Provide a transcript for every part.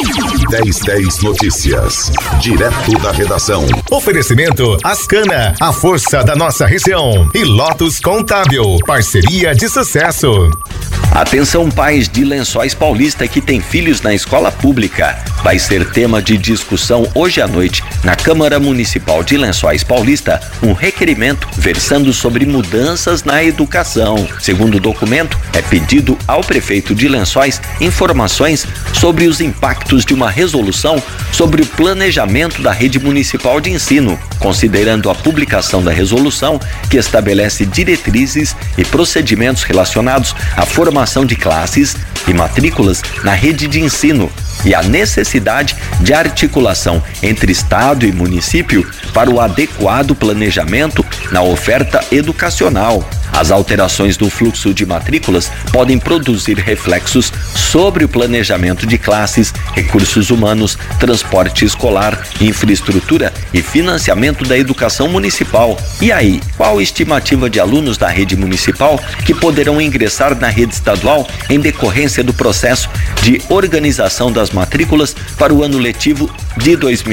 1010 Notícias, direto da redação. Oferecimento Ascana, a força da nossa região. E Lotus Contábil, parceria de sucesso. Atenção, pais de Lençóis Paulista que têm filhos na escola pública. Vai ser tema de discussão hoje à noite na Câmara Municipal de Lençóis Paulista um requerimento versando sobre mudanças na educação. Segundo o documento, é pedido ao prefeito de Lençóis informações sobre os impactos de uma resolução sobre o planejamento da rede municipal de ensino, considerando a publicação da resolução que estabelece diretrizes e procedimentos relacionados à formação de classes e matrículas na rede de ensino e a necessidade de articulação entre Estado e município para o adequado planejamento na oferta educacional. As alterações do fluxo de matrículas podem produzir reflexos sobre o planejamento de classes, recursos humanos, transporte escolar, infraestrutura e financiamento da educação municipal. E aí, qual a estimativa de alunos da rede municipal que poderão ingressar na rede estadual em decorrência do processo de organização das matrículas para o ano letivo de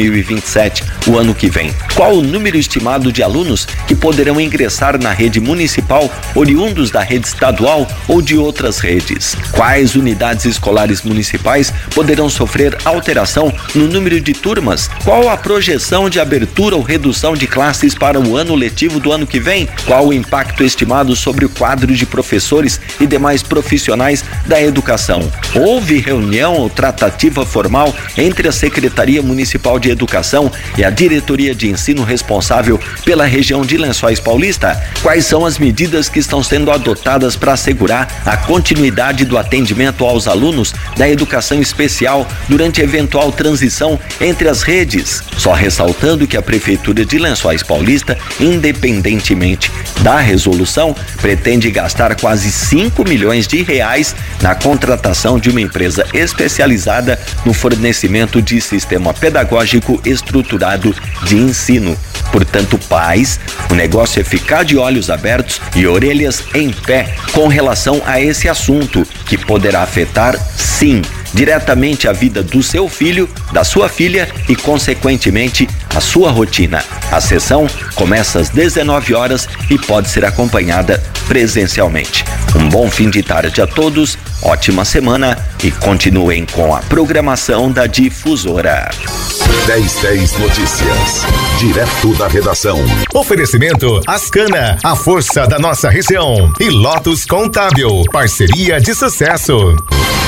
2027, o ano que vem? Qual o número estimado de alunos que poderão ingressar na rede municipal oriundos da rede estadual ou de outras redes? Quais unidades escolares municipais poderão sofrer alteração no número de turmas? Qual a projeção de abertura ou redução de classes para o ano letivo do ano que vem? Qual o impacto estimado sobre o quadro de professores e demais profissionais da educação? Houve reunião ou tratativa formal entre a Secretaria Municipal de Educação e a Diretoria de Ensino responsável pela região de Lençóis Paulista? Quais são as medidas que estão sendo adotadas para assegurar a continuidade do atendimento aos alunos da educação especial durante eventual transição entre as redes? Só ressaltando que a Prefeitura de Lençóis Paulista, independentemente da resolução, pretende gastar quase 5 milhões de reais na contratação de uma empresa especializada no fornecimento de sistema pedagógico estruturado de ensino. Portanto, pais, o negócio é ficar de olhos abertos e orelhas em pé com relação a esse assunto, que poderá afetar, sim, diretamente a vida do seu filho, da sua filha e, consequentemente, a sua rotina. A sessão começa às 19 horas e pode ser acompanhada presencialmente. Um bom fim de tarde a todos, ótima semana e continuem com a programação da Difusora. 1010 Notícias, direto da redação. Oferecimento Ascana, a força da nossa região. E Lotus Contábil, parceria de sucesso.